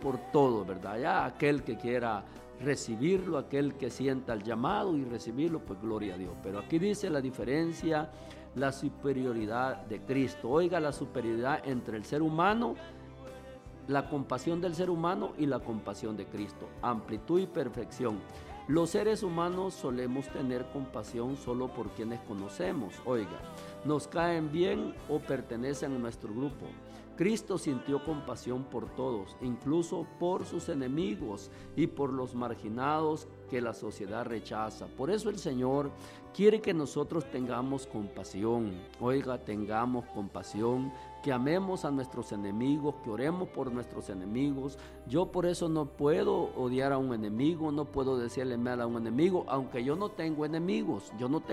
por todo, ¿verdad? Ya aquel que quiera recibirlo, aquel que sienta el llamado y recibirlo, pues gloria a Dios. Pero aquí dice la diferencia, la superioridad de Cristo. Oiga, la superioridad entre el ser humano, la compasión del ser humano y la compasión de Cristo, amplitud y perfección. Los seres humanos solemos tener compasión solo por quienes conocemos, oiga, nos caen bien o pertenecen a nuestro grupo. Cristo sintió compasión por todos, incluso por sus enemigos y por los marginados que la sociedad rechaza. Por eso el Señor quiere que nosotros tengamos compasión. Oiga, tengamos compasión, que amemos a nuestros enemigos, que oremos por nuestros enemigos. Yo por eso no puedo odiar a un enemigo, no puedo decirle mal a un enemigo, aunque yo no tengo enemigos,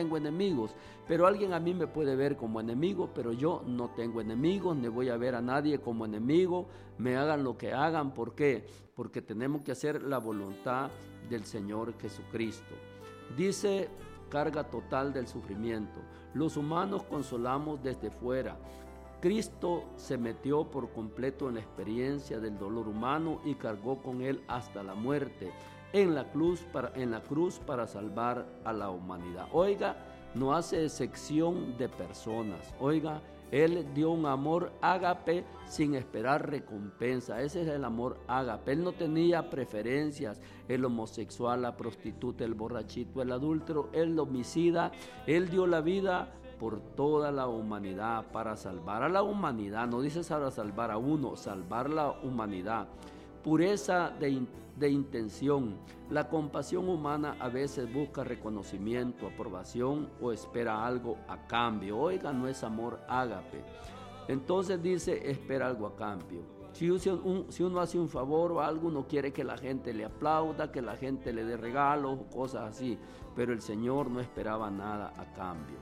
pero alguien a mí me puede ver como enemigo, pero yo no tengo enemigos, ni voy a ver a nadie como enemigo, me hagan lo que hagan. ¿Por qué? Porque tenemos que hacer la voluntad del Señor Jesucristo. Dice, carga total del sufrimiento. Los humanos consolamos desde fuera. Cristo se metió por completo en la experiencia del dolor humano y cargó con él hasta la muerte en la cruz para salvar a la humanidad. Oiga, no hace excepción de personas. Oiga, Él dio un amor ágape sin esperar recompensa. Ese es el amor ágape. Él no tenía preferencias. El homosexual, la prostituta, el borrachito, el adúltero, el homicida. Él dio la vida por toda la humanidad, para salvar a la humanidad. No dice para salvar a uno, salvar la humanidad. Pureza de intención. La compasión humana a veces busca reconocimiento, aprobación o espera algo a cambio. Oiga, no es amor ágape. Entonces dice, espera algo a cambio. Si uno hace un favor o algo, no quiere que la gente le aplauda, que la gente le dé regalos o cosas así. Pero el Señor no esperaba nada a cambio.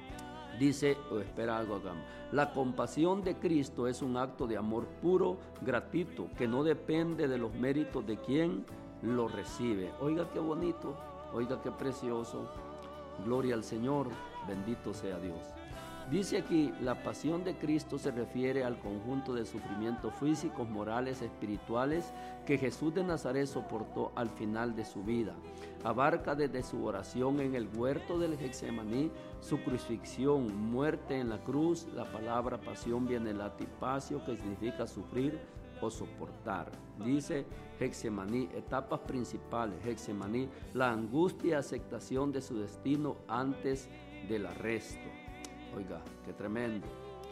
Dice, o espera algo a cambio. La compasión de Cristo es un acto de amor puro, gratuito, que no depende de los méritos de quien lo recibe. Oiga qué bonito, oiga qué precioso. Gloria al Señor, bendito sea Dios. Dice aquí, la pasión de Cristo se refiere al conjunto de sufrimientos físicos, morales, espirituales que Jesús de Nazaret soportó al final de su vida. Abarca desde su oración en el huerto del Getsemaní, su crucifixión, muerte en la cruz. La palabra pasión viene del latipacio, que significa sufrir o soportar. Dice Getsemaní, etapas principales. Getsemaní, la angustia y aceptación de su destino antes del arresto. Oiga, qué tremendo.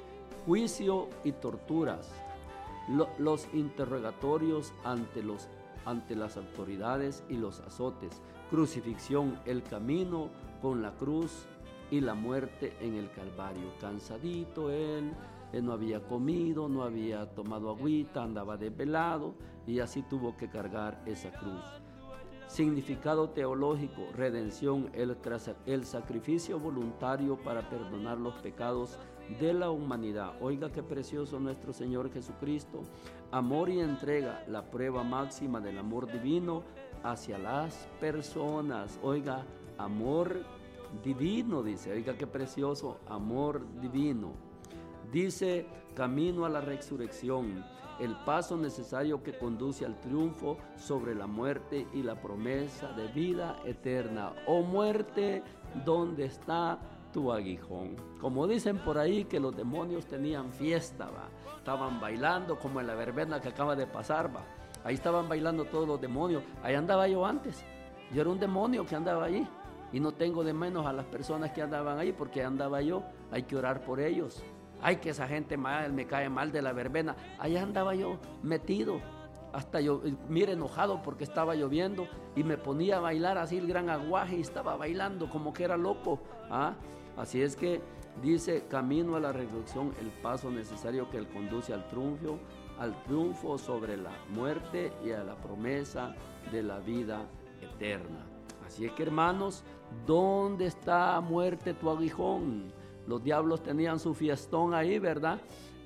Juicio y torturas. Los interrogatorios ante las autoridades y los azotes. Crucifixión, el camino con la cruz y la muerte en el Calvario. Cansadito él no había comido, no había tomado agüita, andaba desvelado y así tuvo que cargar esa cruz. Significado teológico, redención, el sacrificio voluntario para perdonar los pecados de la humanidad. Oiga qué precioso nuestro Señor Jesucristo. Amor y entrega, la prueba máxima del amor divino hacia las personas. Oiga, amor divino, dice. Oiga qué precioso, amor divino. Dice, camino a la resurrección, el paso necesario que conduce al triunfo sobre la muerte y la promesa de vida eterna. Oh muerte, ¿dónde está tu aguijón? Como dicen por ahí que los demonios tenían fiesta, ¿va? Estaban bailando como en la verbena que acaba de pasar, ¿va? Ahí estaban bailando todos los demonios. Ahí andaba yo antes. Yo era un demonio que andaba allí. Y no tengo de menos a las personas que andaban ahí, porque andaba yo. Hay que orar por ellos. Ay, que esa gente me cae mal de la verbena. Allá andaba yo metido, hasta yo, mire, enojado porque estaba lloviendo y me ponía a bailar así el gran aguaje y estaba bailando como que era loco. Así es que dice, camino a la resurrección, el paso necesario que él conduce al triunfo sobre la muerte y a la promesa de la vida eterna. Así es que, hermanos, ¿dónde está, muerte, tu aguijón? Los diablos tenían su fiestón ahí, ¿verdad?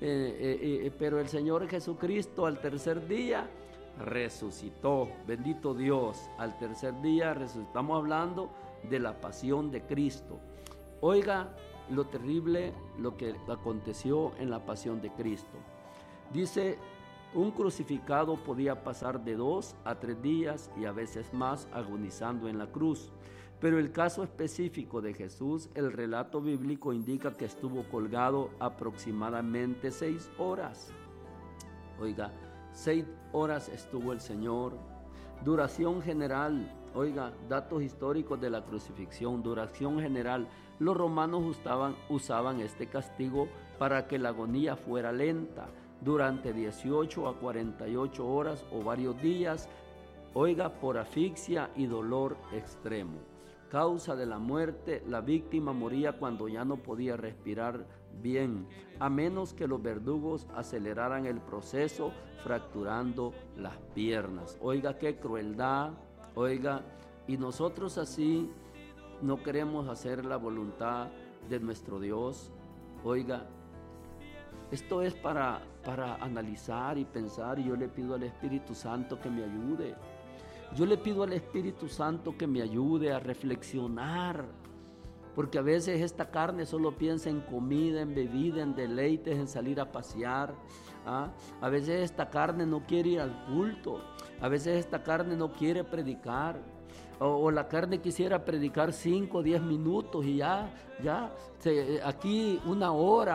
Pero el Señor Jesucristo al tercer día resucitó. Bendito Dios, al tercer día resucitó. Estamos hablando de la pasión de Cristo. Oiga lo terrible, lo que aconteció en la pasión de Cristo. Dice Un crucificado podía pasar de 2 a 3 días y a veces más agonizando en la cruz. Pero el caso específico de Jesús, el relato bíblico indica que estuvo colgado aproximadamente 6 horas. Oiga, 6 horas estuvo el Señor. Duración general, oiga, datos históricos de la crucifixión, duración general. Los romanos usaban este castigo para que la agonía fuera lenta, durante 18 a 48 horas o varios días, oiga, por asfixia y dolor extremo. Causa de la muerte, la víctima moría cuando ya no podía respirar bien, a menos que los verdugos aceleraran el proceso fracturando las piernas. Oiga, qué crueldad, oiga, y nosotros así no queremos hacer la voluntad de nuestro Dios. Oiga, esto es para analizar y pensar, y yo le pido al Espíritu Santo que me ayude. Yo le pido al Espíritu Santo que me ayude a reflexionar, porque a veces esta carne solo piensa en comida, en bebida, en deleites, en salir a pasear. A veces esta carne no quiere ir al culto, a veces esta carne no quiere predicar, o la carne quisiera predicar 5 o 10 minutos y aquí una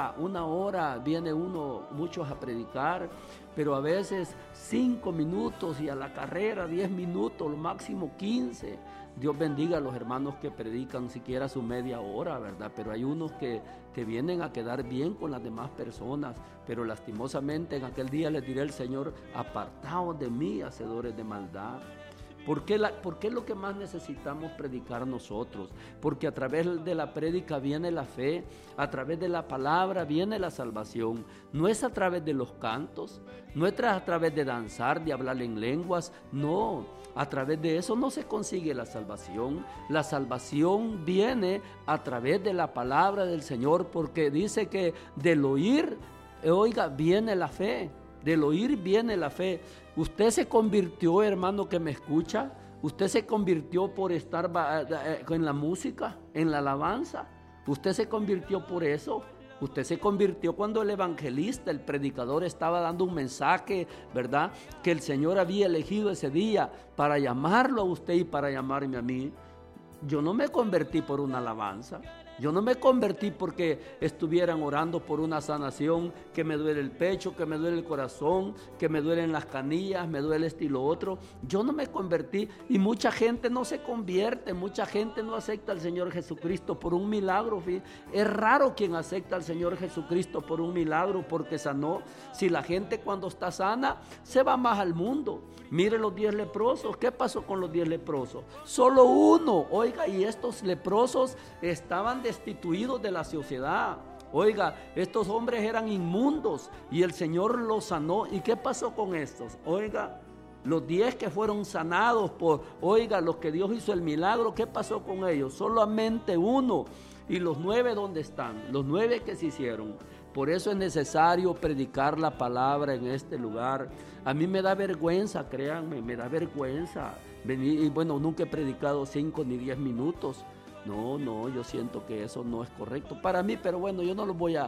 hora viene muchos a predicar, pero a veces 5 minutos y a la carrera 10 minutos, lo máximo 15. Dios bendiga a los hermanos que predican siquiera su media hora, ¿verdad? Pero hay unos que vienen a quedar bien con las demás personas, pero lastimosamente en aquel día les dirá el Señor: apartaos de mí, hacedores de maldad. ¿Por qué lo que más necesitamos predicar nosotros? Porque a través de la prédica viene la fe, a través de la palabra viene la salvación. No es a través de los cantos, no es a través de danzar, de hablar en lenguas, no. A través de eso no se consigue la salvación. La salvación viene a través de la palabra del Señor, porque dice que del oír, oiga, viene la fe. Del oír viene la fe. Usted se convirtió, hermano que me escucha, usted se convirtió por estar en la música, en la alabanza. Usted se convirtió por eso. Usted se convirtió cuando el evangelista, el predicador, estaba dando un mensaje, ¿verdad?, que el Señor había elegido ese día para llamarlo a usted y para llamarme a mí. Yo no me convertí por una alabanza. Yo no me convertí porque estuvieran orando por una sanación, que me duele el pecho, que me duele el corazón, que me duelen las canillas, me duele esto y lo otro. Yo no me convertí, y mucha gente no se convierte, mucha gente no acepta al Señor Jesucristo por un milagro. Es raro quien acepta al Señor Jesucristo por un milagro porque sanó. Si la gente cuando está sana se va más al mundo. Mire los 10 leprosos, ¿qué pasó con los 10 leprosos? Solo uno, oiga, y estos leprosos estaban destituidos de la sociedad. Oiga, estos hombres eran inmundos y el Señor los sanó. ¿Y qué pasó con estos? Oiga, los 10 que fueron sanados los que Dios hizo el milagro, ¿qué pasó con ellos? Solamente uno. ¿Y los 9 dónde están? Los 9 que se hicieron. Por eso es necesario predicar la palabra en este lugar. A mí me da vergüenza, créanme, me da vergüenza venir. Y bueno, nunca he predicado 5 ni 10 minutos. No, yo siento que eso no es correcto para mí, pero bueno, yo no lo voy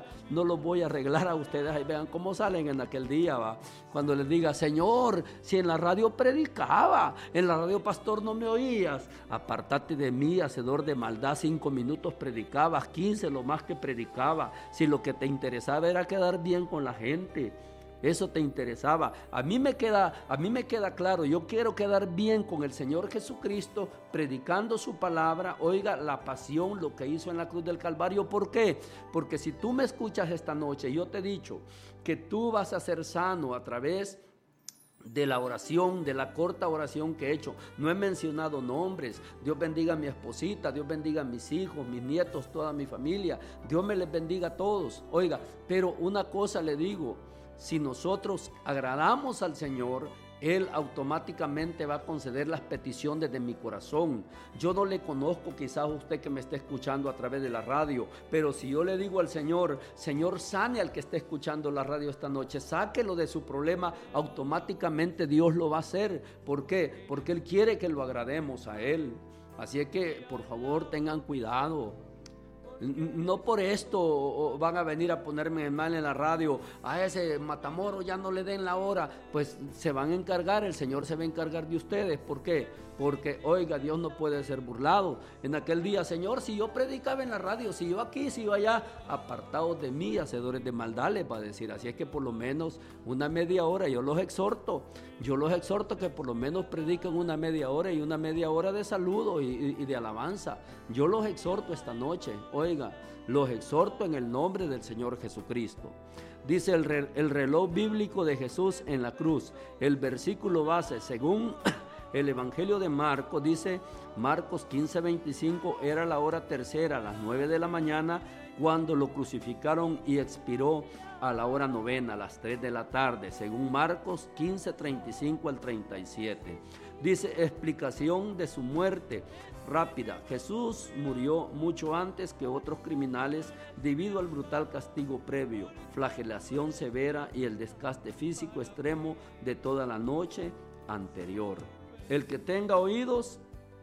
a arreglar a ustedes. Ahí vean cómo salen en aquel día, ¿va? Cuando les diga: Señor, si en la radio predicaba, en la radio, pastor, no me oías. Apartate de mí, hacedor de maldad. 5 minutos predicabas, 15 lo más que predicaba. Si lo que te interesaba era quedar bien con la gente, eso te interesaba. A mí me queda claro, yo quiero quedar bien con el Señor Jesucristo, predicando su palabra. Oiga, la pasión, lo que hizo en la cruz del Calvario. ¿Por qué? Porque si tú me escuchas esta noche, yo te he dicho que tú vas a ser sano a través de la oración, de la corta oración que he hecho. No he mencionado nombres. Dios bendiga a mi esposita, Dios bendiga a mis hijos, mis nietos, toda mi familia. Dios me les bendiga a todos. Oiga, pero una cosa le digo: si nosotros agradamos al Señor, Él automáticamente va a conceder las peticiones de mi corazón. Yo no le conozco quizás a usted que me esté escuchando a través de la radio, pero si yo le digo al Señor: Señor, sane al que esté escuchando la radio esta noche, sáquelo de su problema, automáticamente Dios lo va a hacer. ¿Por qué? Porque Él quiere que lo agrademos a Él. Así es que, por favor, tengan cuidado. No por esto van a venir a ponerme mal en la radio, a ese Matamoros ya no le den la hora. Pues se van a encargar, el Señor se va a encargar de ustedes. ¿Por qué? Porque, oiga, Dios no puede ser burlado. En aquel día, Señor, si yo predicaba en la radio, si yo aquí, si yo allá, apartados de mí, hacedores de maldad, les va a decir. Así es que por lo menos una media hora, yo los exhorto que por lo menos prediquen una media hora, y una media hora de saludo y de alabanza. Yo los exhorto esta noche, oiga, los exhorto en el nombre del Señor Jesucristo. Dice el reloj bíblico de Jesús en la cruz, el versículo base, según el Evangelio de Marcos, dice Marcos 15:25, era la hora tercera, a las 9 de la mañana, cuando lo crucificaron, y expiró a la hora novena, a las 3 de la tarde, según Marcos 15:35 al 37. Dice, explicación de su muerte rápida. Jesús murió mucho antes que otros criminales debido al brutal castigo previo, flagelación severa y el desgaste físico extremo de toda la noche anterior. El que tenga oídos,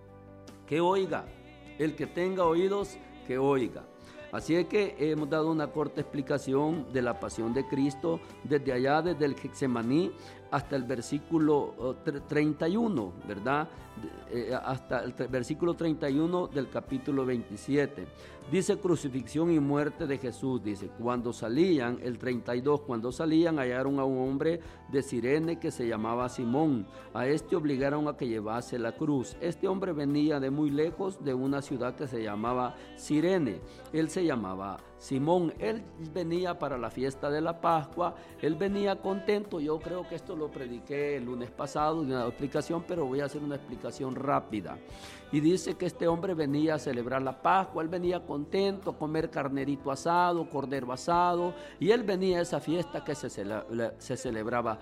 que oiga. El que tenga oídos, que oiga. Así es que hemos dado una corta explicación de la pasión de Cristo desde allá, desde el Getsemaní hasta el versículo 31, ¿verdad? Hasta el versículo 31 del capítulo 27. Dice crucifixión y muerte de Jesús, dice, cuando salían, el 32, cuando salían hallaron a un hombre de Cirene que se llamaba Simón. A este obligaron a que llevase la cruz. Este hombre venía de muy lejos, de una ciudad que se llamaba Cirene. Él se llamaba Simón. Él venía para la fiesta de la Pascua, él venía contento. Yo creo que esto lo prediqué el lunes pasado en una explicación, pero voy a hacer una explicación rápida. Y dice que este hombre venía a celebrar la Pascua, él venía contento a comer carnerito asado, cordero asado, y él venía a esa fiesta que se celebraba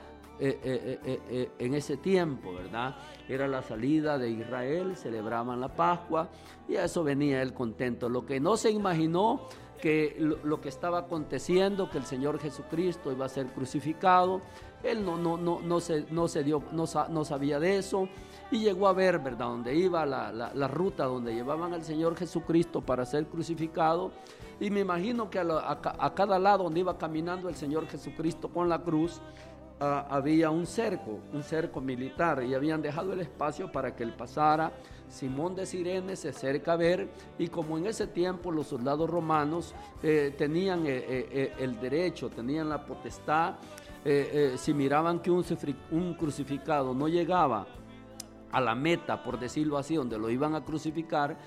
en ese tiempo, ¿verdad? Era la salida de Israel, celebraban la Pascua, y a eso venía él contento. Lo que no se imaginó, que lo que estaba aconteciendo, que el Señor Jesucristo iba a ser crucificado, él no sabía de eso, y llegó a ver, ¿verdad?, donde iba la ruta donde llevaban al Señor Jesucristo para ser crucificado. Y me imagino que a cada lado donde iba caminando el Señor Jesucristo con la cruz, había un cerco militar, y habían dejado el espacio para que él pasara. Simón de Cirene se acerca a ver, y como en ese tiempo los soldados romanos tenían el derecho, tenían la potestad, si miraban que un crucificado no llegaba a la meta, por decirlo así, donde lo iban a crucificar,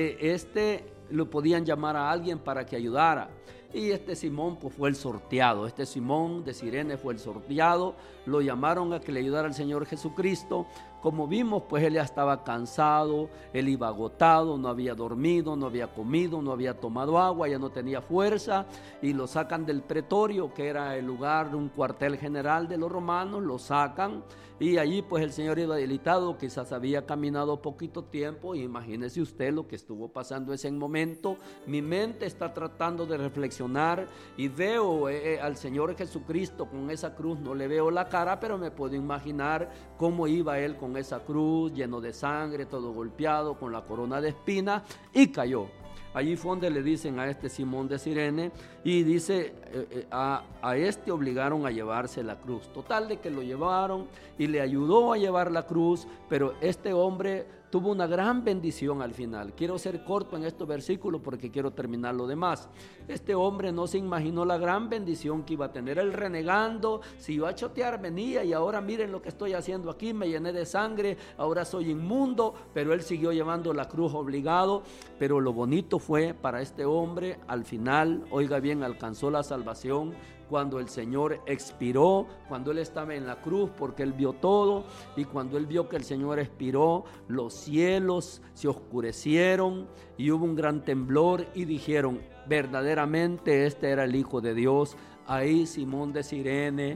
lo podían llamar a alguien para que ayudara. Y este Simón pues fue el sorteado, este Simón de Cirene fue el sorteado, lo llamaron a que le ayudara al Señor Jesucristo. Como vimos, pues él ya estaba cansado, él iba agotado, no había dormido, no había comido, no había tomado agua, ya no tenía fuerza, y lo sacan del pretorio, que era el lugar, un cuartel general de los romanos, lo sacan, y allí pues el Señor iba debilitado, quizás había caminado poquito tiempo. Imagínese usted lo que estuvo pasando ese momento. Mi mente está tratando de reflexionar y veo al Señor Jesucristo con esa cruz, no le veo la cara, pero me puedo imaginar cómo iba él con esa cruz, lleno de sangre, todo golpeado, con la corona de espinas, y cayó. Allí fue donde le dicen a este Simón de Cirene, y dice, a este obligaron a llevarse la cruz. Total de que lo llevaron y le ayudó a llevar la cruz, pero este hombre tuvo una gran bendición al final. Quiero ser corto en estos versículos porque quiero terminar lo demás. Este hombre no se imaginó la gran bendición que iba a tener. Él renegando, si iba a chotear venía, y ahora miren lo que estoy haciendo aquí, me llené de sangre, ahora soy inmundo, pero él siguió llevando la cruz obligado. Pero lo bonito fue para este hombre, al final, oiga bien, alcanzó la salvación cuando el Señor expiró, cuando él estaba en la cruz, porque él vio todo, y cuando él vio que el Señor expiró, los cielos se oscurecieron y hubo un gran temblor, y dijeron, verdaderamente este era el Hijo de Dios. Ahí Simón de Cirene,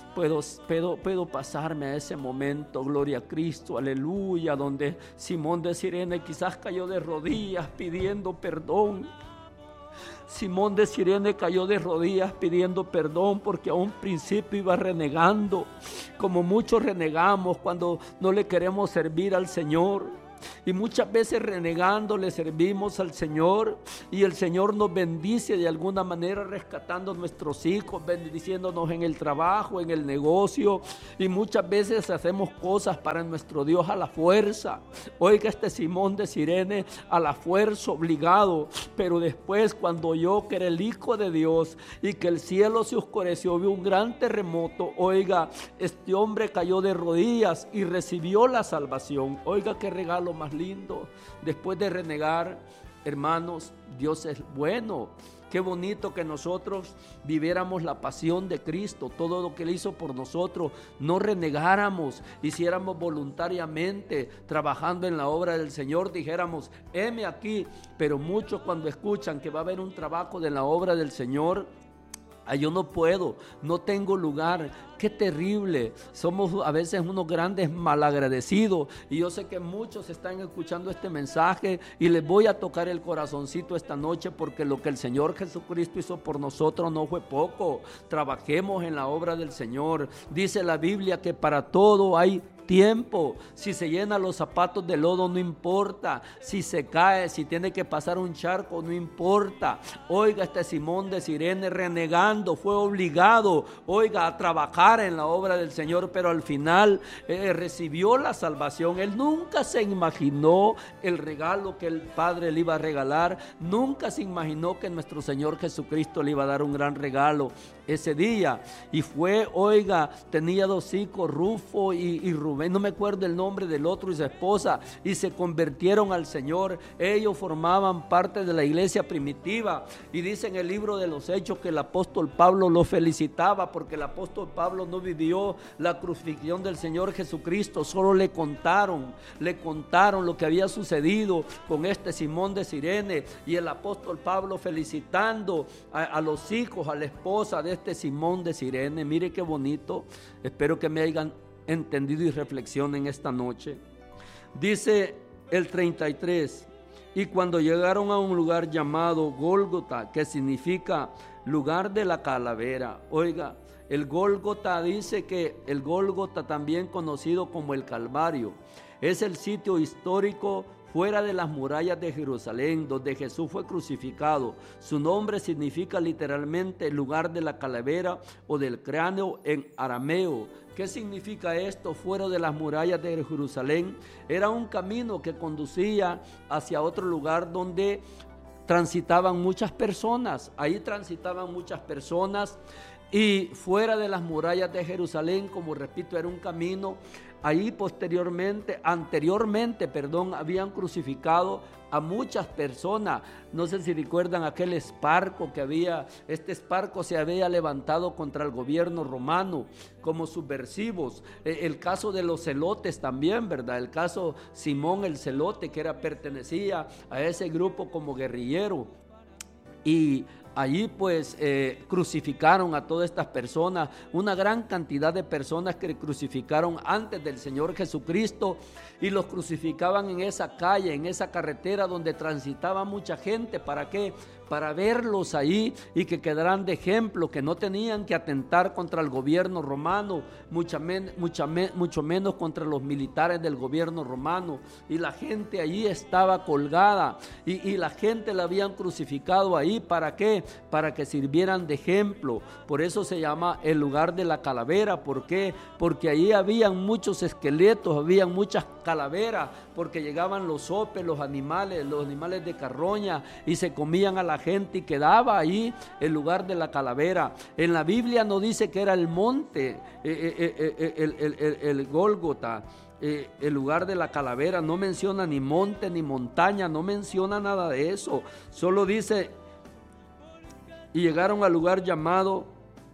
puedo pasarme a ese momento, gloria a Cristo, aleluya, donde Simón de Cirene quizás cayó de rodillas pidiendo perdón. Simón de Cirene cayó de rodillas pidiendo perdón, porque a un principio iba renegando, como muchos renegamos cuando no le queremos servir al Señor. y muchas veces renegando le servimos al Señor, y el Señor nos bendice de alguna manera, rescatando a nuestros hijos, bendiciéndonos en el trabajo, en el negocio, y muchas veces hacemos cosas para nuestro Dios a la fuerza. Oiga, este Simón de Cirene, a la fuerza, obligado, pero después cuando oyó que era el Hijo de Dios y que el cielo se oscureció, vio un gran terremoto. Oiga, este hombre cayó de rodillas y recibió la salvación. Oiga, qué regalo más lindo. Después de renegar, hermanos, Dios es bueno. Qué bonito que nosotros viviéramos la pasión de Cristo, todo lo que Él hizo por nosotros, no renegáramos, hiciéramos voluntariamente, trabajando en la obra del Señor, dijéramos, heme aquí. Pero muchos cuando escuchan que va a haber un trabajo de la obra del Señor, yo no puedo, no tengo lugar. Qué terrible. Somos a veces unos grandes malagradecidos, y yo sé que muchos están escuchando este mensaje y les voy a tocar el corazoncito esta noche, porque lo que el Señor Jesucristo hizo por nosotros no fue poco. Trabajemos en la obra del Señor. Dice la Biblia que para todo hay tiempo. Si se llena los zapatos de lodo, no importa. Si se cae, si tiene que pasar un charco, no importa. Oiga, este Simón de Cirene, renegando, fue obligado, oiga, a trabajar en la obra del Señor, pero al final recibió la salvación. Él nunca se imaginó el regalo que el Padre le iba a regalar. Nunca se imaginó que nuestro Señor Jesucristo le iba a dar un gran regalo ese día. Y fue, oiga, tenía 2 hijos, Rufo y Rubén, no me acuerdo el nombre del otro, y su esposa, y se convirtieron al Señor. Ellos formaban parte de la iglesia primitiva, y dice en el libro de los Hechos que el apóstol Pablo lo felicitaba, porque el apóstol Pablo no vivió la crucifixión del Señor Jesucristo, solo le contaron lo que había sucedido con este Simón de Cirene, y el apóstol Pablo felicitando a los hijos, a la esposa de este Simón de Cirene. Mire qué bonito. Espero que me hayan entendido y reflexionen esta noche. Dice el 33: y cuando llegaron a un lugar llamado Gólgota, que significa lugar de la calavera. Oiga, el Gólgota, dice que el Gólgota, también conocido como el Calvario, es el sitio histórico fuera de las murallas de Jerusalén, donde Jesús fue crucificado. Su nombre significa literalmente el lugar de la calavera o del cráneo en arameo. ¿Qué significa esto? Fuera de las murallas de Jerusalén. Era un camino que conducía hacia otro lugar donde transitaban muchas personas. Ahí transitaban muchas personas, y fuera de las murallas de Jerusalén, como repito, era un camino. Ahí anteriormente, habían crucificado a muchas personas. No sé si recuerdan aquel esparco que había. Este esparco se había levantado contra el gobierno romano como subversivos. El caso de los celotes también, ¿verdad? El caso Simón el Celote, que pertenecía a ese grupo como guerrillero. Y allí pues crucificaron a todas estas personas, una gran cantidad de personas que crucificaron antes del Señor Jesucristo, y los crucificaban en esa calle, en esa carretera donde transitaba mucha gente. ¿Para qué? Para verlos ahí y que quedaran de ejemplo, que no tenían que atentar contra el gobierno romano, mucho menos contra los militares del gobierno romano. Y la gente allí estaba colgada, y la gente la habían crucificado ahí. ¿Para qué? Para que sirvieran de ejemplo. Por eso se llama el lugar de la calavera. ¿Por qué? Porque ahí habían muchos esqueletos, habían muchas calaveras, porque llegaban los sopes, los animales de carroña, y se comían a la gente, y quedaba ahí el lugar de la calavera. En la Biblia no dice que era el monte, el Gólgota, el lugar de la calavera. No menciona ni monte ni montaña, no menciona nada de eso. Solo dice: y llegaron al lugar llamado,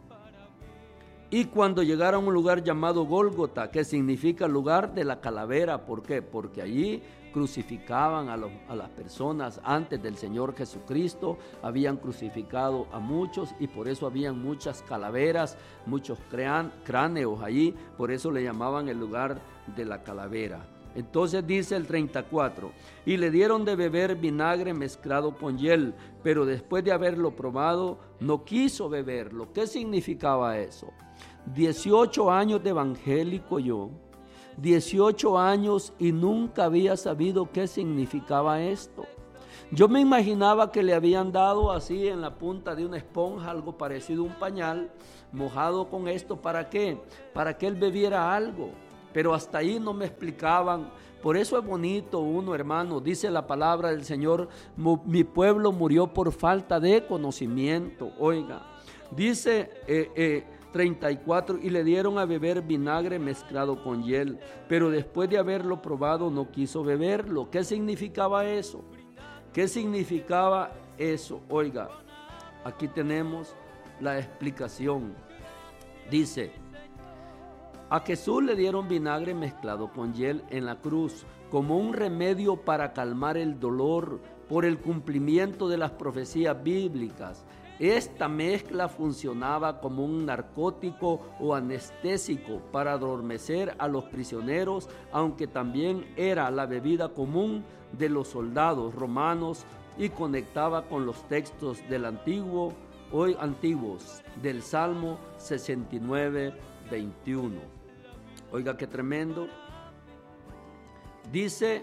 y cuando llegaron a un lugar llamado Gólgota, que significa lugar de la calavera. ¿Por qué? Porque allí crucificaban a las personas antes del Señor Jesucristo. Habían crucificado a muchos, y por eso habían muchas calaveras, muchos cráneos allí. Por eso le llamaban el lugar de la calavera. Entonces dice el 34: y le dieron de beber vinagre mezclado con hiel, pero después de haberlo probado, no quiso beberlo. ¿Qué significaba eso? 18 años de evangélico yo, 18 años y nunca había sabido qué significaba esto. Yo me imaginaba que le habían dado así en la punta de una esponja, algo parecido a un pañal, mojado con esto. ¿Para qué? Para que él bebiera algo. Pero hasta ahí no me explicaban. Por eso es bonito uno, hermano, dice la palabra del Señor, mi pueblo murió por falta de conocimiento. Oiga, dice 34, y le dieron a beber vinagre mezclado con hiel, pero después de haberlo probado no quiso beberlo. ¿Qué significaba eso? ¿Qué significaba eso? Oiga, aquí tenemos la explicación. Dice, a Jesús le dieron vinagre mezclado con hiel en la cruz como un remedio para calmar el dolor por el cumplimiento de las profecías bíblicas. Esta mezcla funcionaba como un narcótico o anestésico para adormecer a los prisioneros, aunque también era la bebida común de los soldados romanos y conectaba con los textos del antiguos del Salmo 69, 21. Oiga qué tremendo. Dice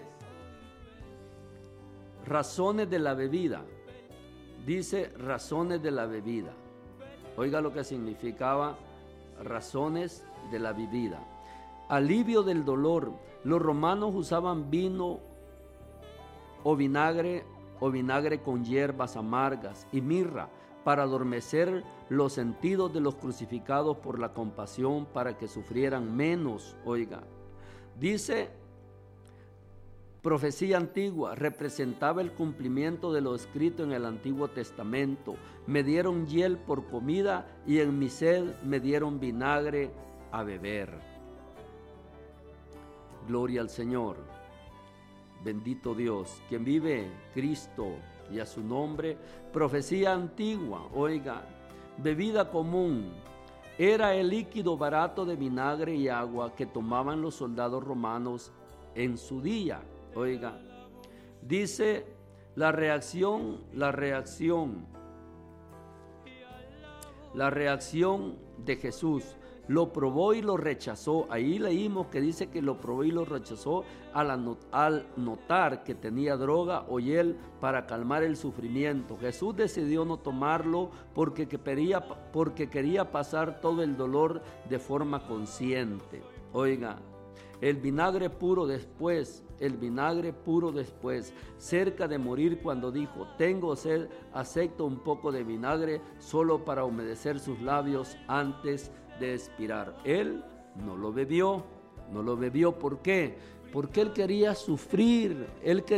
razones de la bebida. Dice razones de la bebida. Oiga lo que significaba razones de la bebida. Alivio del dolor. Los romanos usaban vino o vinagre con hierbas amargas y mirra para adormecer los sentidos de los crucificados por la compasión, para que sufrieran menos. Oiga, dice profecía antigua, representaba el cumplimiento de lo escrito en el Antiguo Testamento. Me dieron hiel por comida y en mi sed me dieron vinagre a beber. Gloria al Señor. Bendito Dios, quien vive Cristo y a su nombre. Profecía antigua, oiga, bebida común. Era el líquido barato de vinagre y agua que tomaban los soldados romanos en su día. Oiga, dice la reacción de Jesús. Lo probó y lo rechazó. Ahí leímos que dice que lo probó y lo rechazó al notar que tenía droga o hiel para calmar el sufrimiento. Jesús decidió no tomarlo porque quería pasar todo el dolor de forma consciente. Oiga, el vinagre puro después, cerca de morir, cuando dijo, tengo sed, acepto un poco de vinagre solo para humedecer sus labios antes de expirar. Él no lo bebió. ¿Por qué? Porque él quería sufrir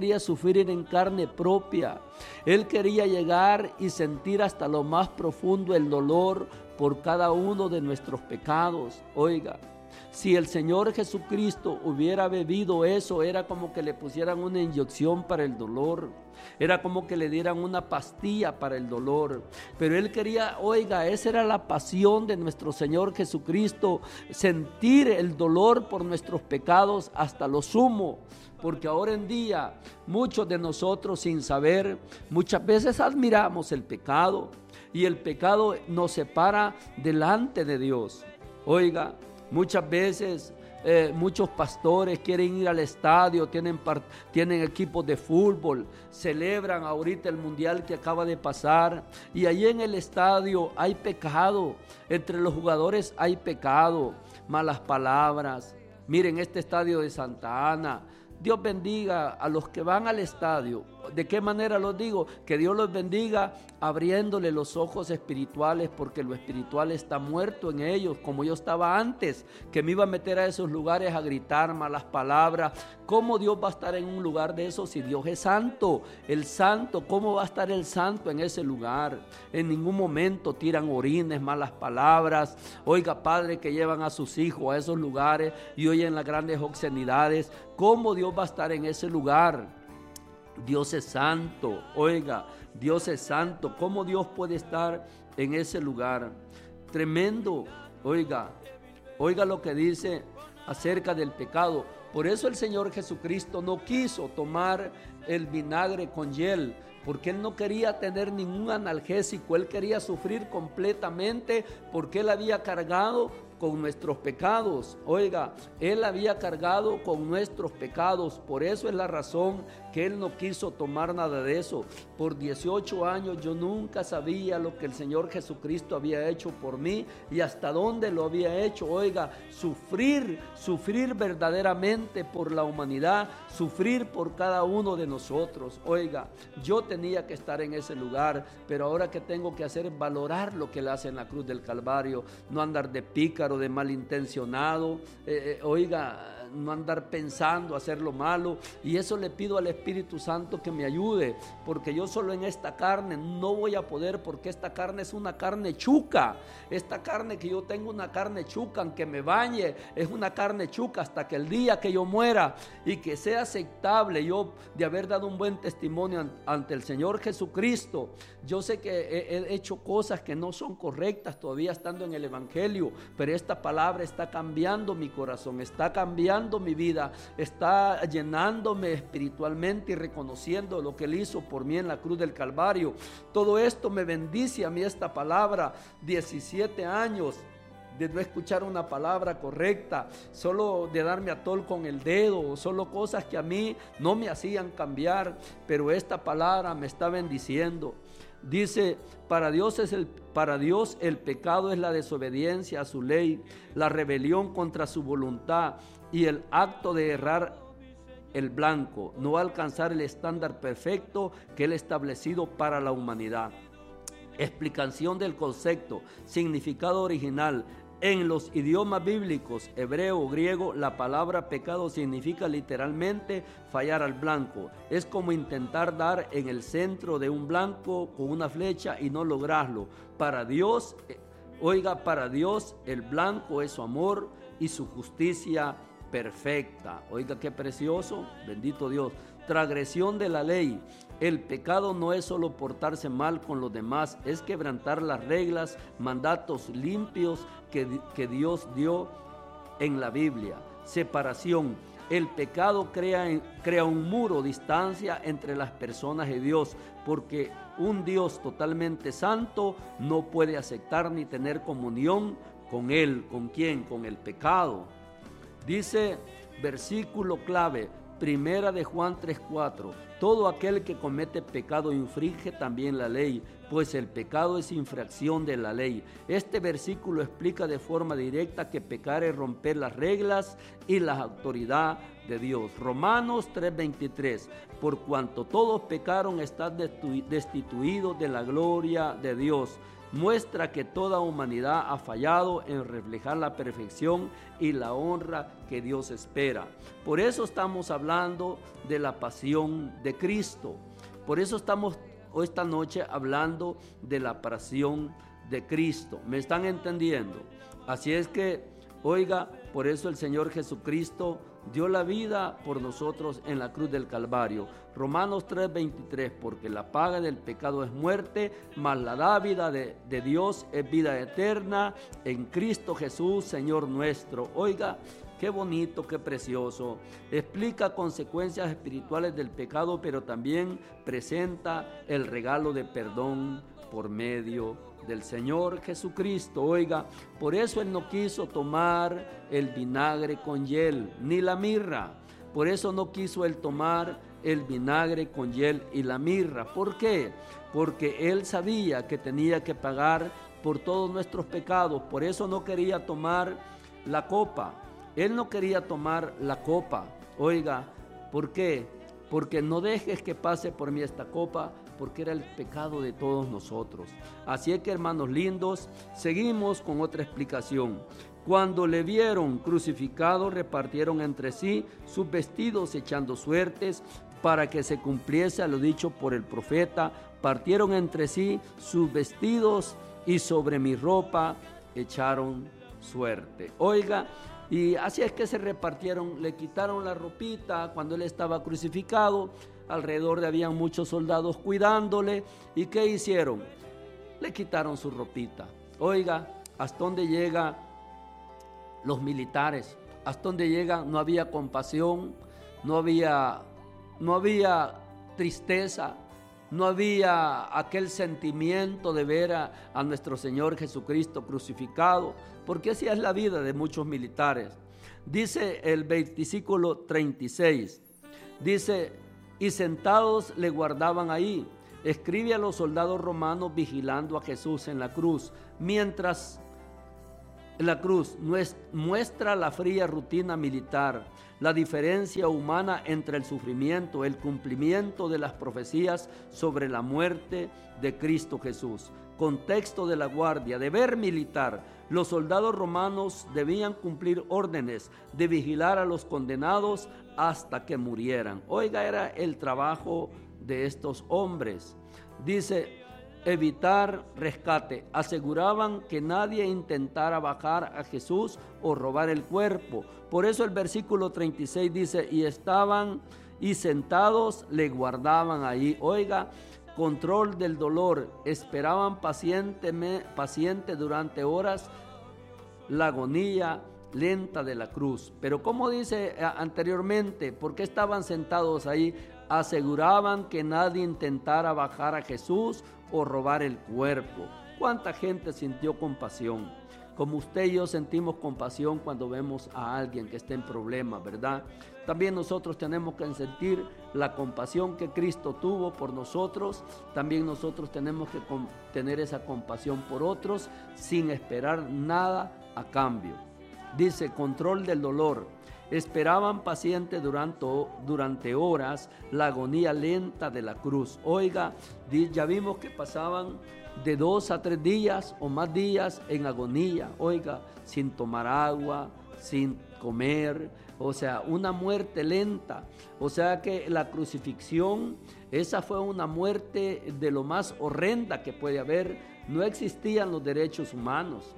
en carne propia. Él quería llegar y sentir hasta lo más profundo el dolor por cada uno de nuestros pecados. Oiga, si el Señor Jesucristo hubiera bebido eso, era como que le pusieran una inyección para el dolor, era como que le dieran una pastilla para el dolor. Pero él quería, oiga, esa era la pasión de nuestro Señor Jesucristo, sentir el dolor por nuestros pecados hasta lo sumo. Porque ahora en día muchos de nosotros, sin saber, muchas veces admiramos el pecado, y el pecado nos separa delante de Dios. Oiga, muchas veces muchos pastores quieren ir al estadio, tienen equipos de fútbol, celebran ahorita el mundial que acaba de pasar, y allí en el estadio hay pecado, entre los jugadores hay pecado, malas palabras. Miren este estadio de Santa Ana. Dios bendiga a los que van al estadio. ¿De qué manera los digo? Que Dios los bendiga abriéndole los ojos espirituales, porque lo espiritual está muerto en ellos, como yo estaba antes, que me iba a meter a esos lugares a gritar malas palabras. ¿Cómo Dios va a estar en un lugar de esos si Dios es santo? El santo, ¿cómo va a estar el santo en ese lugar? En ningún momento tiran orines, malas palabras. Oiga, padre, que llevan a sus hijos a esos lugares y oyen las grandes obscenidades. ¿Cómo Dios va a estar en ese lugar? Dios es santo, oiga, Dios es santo. ¿Cómo Dios puede estar en ese lugar? Tremendo, oiga lo que dice acerca del pecado. Por eso el Señor Jesucristo no quiso tomar el vinagre con hiel, porque Él no quería tener ningún analgésico. Él quería sufrir completamente, porque Él había cargado con nuestros pecados. Oiga, Él había cargado con nuestros pecados. Por eso es la razón que Él no quiso tomar nada de eso. Por 18 años yo nunca sabía lo que el Señor Jesucristo había hecho por mí y hasta dónde lo había hecho. Oiga, sufrir verdaderamente por la humanidad, sufrir por cada uno de nosotros. Oiga, yo tenía que estar en ese lugar, pero ahora que tengo que hacer es valorar lo que Él hace en la cruz del Calvario, no andar de pícaro, de malintencionado, oiga, no andar pensando hacer lo malo. Y eso le pido al Espíritu Santo que me ayude, porque yo solo en esta carne no voy a poder, porque esta carne es una carne chuca. Esta carne que yo tengo, una carne chuca, aunque me bañe, es una carne chuca hasta que el día que yo muera y que sea aceptable yo de haber dado un buen testimonio ante el Señor Jesucristo. Yo sé que he hecho cosas que no son correctas todavía estando en el Evangelio, pero esta palabra está cambiando mi corazón, está cambiando mi vida, está llenándome espiritualmente y reconociendo lo que Él hizo por mí en la cruz del Calvario. Todo esto me bendice a mí esta palabra. 17 años de no escuchar una palabra correcta, solo de darme a tol con el dedo, solo cosas que a mí no me hacían cambiar, pero esta palabra me está bendiciendo. Dice, para Dios el pecado es la desobediencia a su ley, la rebelión contra su voluntad y el acto de errar el blanco, no alcanzar el estándar perfecto que Él ha establecido para la humanidad. Explicación del concepto, significado original. En los idiomas bíblicos, hebreo o griego, la palabra pecado significa literalmente fallar al blanco. Es como intentar dar en el centro de un blanco con una flecha y no lograrlo. Para Dios, para Dios el blanco es su amor y su justicia perfecta. Oiga qué precioso, bendito Dios. Transgresión de la ley. El pecado no es solo portarse mal con los demás, es quebrantar las reglas, mandatos limpios que Dios dio en la Biblia. Separación. El pecado crea un muro, distancia entre las personas y Dios, porque un Dios totalmente santo no puede aceptar ni tener comunión con Él. ¿Con quién? Con el pecado. Dice, versículo clave, Primera de Juan 3:4, todo aquel que comete pecado infringe también la ley, pues el pecado es infracción de la ley. Este versículo explica de forma directa que pecar es romper las reglas y la autoridad de Dios. Romanos 3:23, por cuanto todos pecaron están destituidos de la gloria de Dios. Muestra que toda humanidad ha fallado en reflejar la perfección y la honra que Dios espera. Por eso estamos hablando de la pasión de Cristo. Por eso estamos esta noche hablando de la pasión de Cristo. ¿Me están entendiendo? Así es que, oiga, por eso el Señor Jesucristo dio la vida por nosotros en la cruz del Calvario. Romanos 3:23, porque la paga del pecado es muerte, mas la dávida de Dios es vida eterna en Cristo Jesús, Señor nuestro. Oiga, qué bonito, qué precioso. Explica consecuencias espirituales del pecado, pero también presenta el regalo de perdón por medio del Señor Jesucristo. Oiga, por eso Él no quiso tomar el vinagre con hiel, ni la mirra. Por eso no quiso Él tomar el vinagre con hiel y la mirra. ¿Por qué? Porque Él sabía que tenía que pagar por todos nuestros pecados. Por eso no quería tomar la copa. Él no quería tomar la copa. Oiga, ¿por qué? Porque no dejes que pase por mí esta copa, porque era el pecado de todos nosotros. Así es que, hermanos lindos, seguimos con otra explicación. Cuando le vieron crucificado, repartieron entre sí sus vestidos echando suertes para que se cumpliese lo dicho por el profeta. Partieron entre sí sus vestidos y sobre mi ropa echaron suerte. Oiga, y así es que se repartieron, le quitaron la ropita cuando él estaba crucificado. Alrededor de habían muchos soldados cuidándole. ¿Y qué hicieron? Le quitaron su ropita. Oiga, ¿hasta dónde llegan los militares? ¿Hasta dónde llegan? No había compasión, no había tristeza, no había aquel sentimiento de ver a nuestro Señor Jesucristo crucificado, porque así es la vida de muchos militares. Dice el versículo 36, dice, y sentados le guardaban ahí. Escribe a los soldados romanos vigilando a Jesús en la cruz, mientras la cruz muestra la fría rutina militar, la diferencia humana entre el sufrimiento, el cumplimiento de las profecías sobre la muerte de Cristo Jesús. Contexto de la guardia, deber militar. Los soldados romanos debían cumplir órdenes de vigilar a los condenados hasta que murieran. Oiga, era el trabajo de estos hombres. Dice, evitar rescate. Aseguraban que nadie intentara bajar a Jesús o robar el cuerpo. Por eso el versículo 36 dice, y sentados le guardaban ahí. Oiga, control del dolor. Esperaban paciente durante horas la agonía lenta de la cruz. Pero como dice anteriormente, ¿por qué estaban sentados ahí? Aseguraban que nadie intentara bajar a Jesús o robar el cuerpo. ¿Cuánta gente sintió compasión? Como usted y yo sentimos compasión cuando vemos a alguien que está en problemas, ¿verdad? También nosotros tenemos que sentir la compasión que Cristo tuvo por nosotros. También nosotros tenemos que tener esa compasión por otros sin esperar nada a cambio. Dice, control del dolor. Esperaban pacientes durante horas la agonía lenta de la cruz. Oiga, ya vimos que pasaban de 2 a 3 días o más días en agonía. Oiga, sin tomar agua, sin comer, o sea, una muerte lenta. O sea que la crucifixión, esa fue una muerte de lo más horrenda que puede haber. No existían los derechos humanos,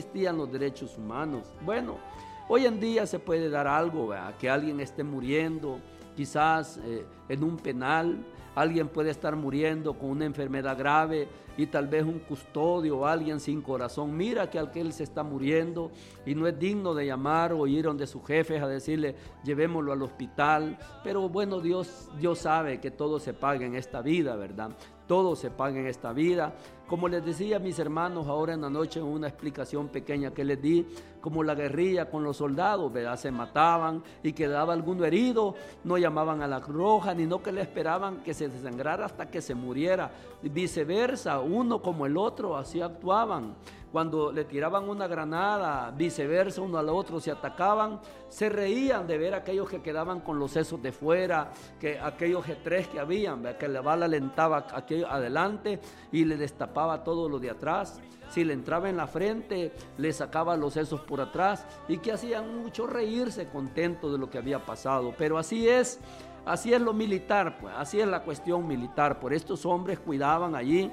Bueno, hoy en día se puede dar algo, ¿verdad? Que alguien esté muriendo, quizás en un penal, alguien puede estar muriendo con una enfermedad grave y tal vez un custodio o alguien sin corazón mira que aquel se está muriendo y no es digno de llamar o ir donde sus jefes a decirle llevémoslo al hospital. Pero bueno, Dios sabe que todo se paga en esta vida, ¿verdad? Todo se paga en esta vida. Como les decía a mis hermanos ahora en la noche en una explicación pequeña que les di, como la guerrilla con los soldados, ¿verdad? Se mataban y quedaba alguno herido, no llamaban a la Cruz Roja, ni no que le esperaban que se desangrara hasta que se muriera. Viceversa, uno como el otro, así actuaban. Cuando le tiraban una granada, viceversa, uno al otro se atacaban, se reían de ver a aquellos que quedaban con los sesos de fuera, que aquellos G3 que habían, ¿verdad? Que la bala le entraba aquello adelante y le destapaba todo lo de atrás. Si le entraba en la frente, le sacaba los sesos por atrás y que hacían mucho reírse contentos de lo que había pasado. Pero así es lo militar, pues, así es la cuestión militar. Por estos hombres cuidaban allí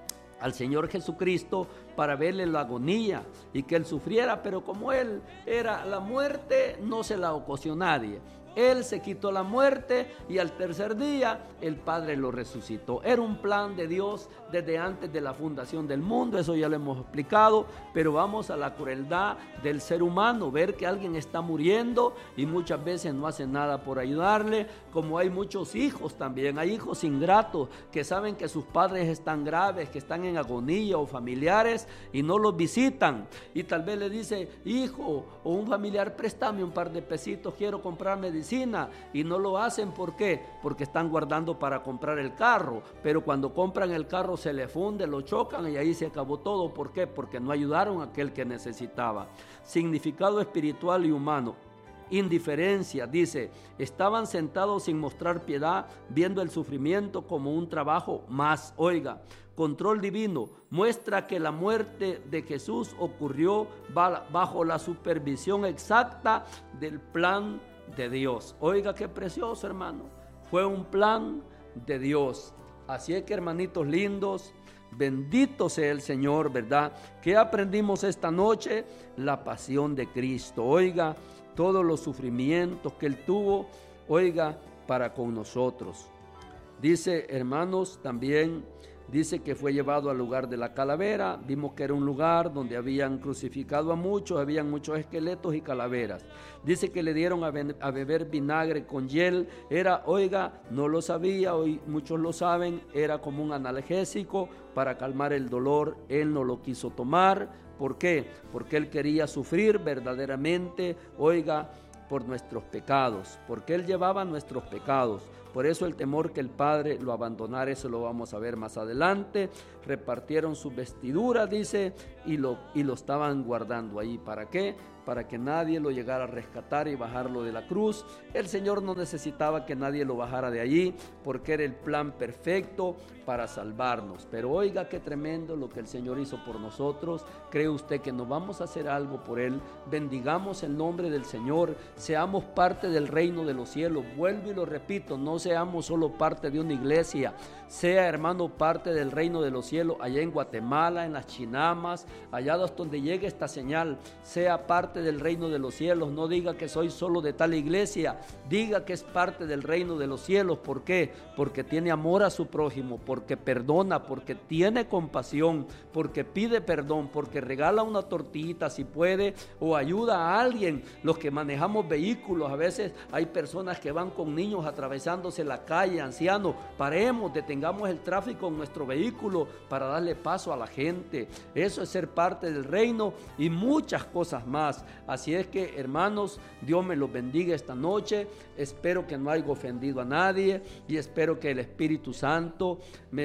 al Señor Jesucristo para verle la agonía y que Él sufriera, pero como Él era la muerte, no se la ocasionó nadie. Él se quitó la muerte y al tercer día el Padre lo resucitó. Era un plan de Dios desde antes de la fundación del mundo, eso ya lo hemos explicado, pero vamos a la crueldad del ser humano, ver que alguien está muriendo y muchas veces no hace nada por ayudarle, como hay muchos hijos también, hay hijos ingratos que saben que sus padres están graves, que están en agonía o familiares y no los visitan y tal vez le dice, hijo o un familiar, préstame un par de pesitos, quiero comprar medicina y no lo hacen. ¿Por qué? Porque están guardando para comprar el carro, pero cuando compran el carro se le funde, lo chocan y ahí se acabó todo. ¿Por qué? Porque no ayudaron a aquel que necesitaba. Significado espiritual y humano. Indiferencia, dice, estaban sentados sin mostrar piedad, viendo el sufrimiento como un trabajo más. Oiga, control divino, muestra que la muerte de Jesús ocurrió bajo la supervisión exacta del plan de Dios. Oiga qué precioso, hermano, fue un plan de Dios. Así es que, hermanitos lindos, bendito sea el Señor, ¿verdad? ¿Qué aprendimos esta noche? La pasión de Cristo. Oiga, todos los sufrimientos que Él tuvo, oiga, para con nosotros. Dice, hermanos, también dice que fue llevado al lugar de la calavera. Vimos que era un lugar donde habían crucificado a muchos, habían muchos esqueletos y calaveras. Dice que le dieron a beber vinagre con hiel. Era, oiga, no lo sabía, hoy muchos lo saben, era como un analgésico para calmar el dolor. Él no lo quiso tomar. ¿Por qué? Porque él quería sufrir verdaderamente, oiga, por nuestros pecados, porque él llevaba nuestros pecados. Por eso el temor que el Padre lo abandonara, eso lo vamos a ver más adelante. Repartieron sus vestiduras, dice, y lo estaban guardando ahí. ¿Para qué? Para que nadie lo llegara a rescatar y bajarlo de la cruz. El Señor no necesitaba que nadie lo bajara de allí, porque era el plan perfecto para salvarnos. Pero oiga qué tremendo lo que el Señor hizo por nosotros. ¿Cree usted que nos vamos a hacer algo por Él? Bendigamos el nombre del Señor, seamos parte del reino de los cielos. Vuelvo y lo repito, no seamos solo parte de una iglesia, sea, hermano, parte del reino de los cielos, allá en Guatemala, en las Chinamas, allá donde llegue esta señal, sea parte del reino de los cielos. No diga que soy solo de tal iglesia, diga que es parte del reino de los cielos. ¿Por qué? Porque tiene amor a su prójimo, porque perdona, porque tiene compasión, porque pide perdón, porque regala una tortillita si puede, o ayuda a alguien. Los que manejamos vehículos, a veces hay personas que van con niños atravesándose la calle, ancianos, paremos, detengamos el tráfico en nuestro vehículo para darle paso a la gente. Eso es ser parte del reino y muchas cosas más. Así es que, hermanos, Dios me los bendiga esta noche. Espero que no haya ofendido a nadie y espero que el Espíritu Santo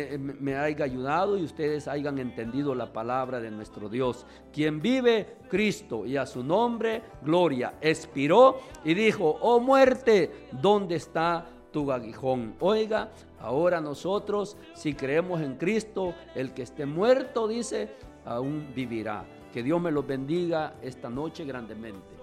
me haya ayudado y ustedes hayan entendido la palabra de nuestro Dios. Quien vive, Cristo, y a su nombre, gloria. Expiró y dijo: oh muerte, ¿dónde está tu aguijón? Oiga, ahora nosotros, si creemos en Cristo, el que esté muerto, dice, aún vivirá. Que Dios me los bendiga esta noche grandemente.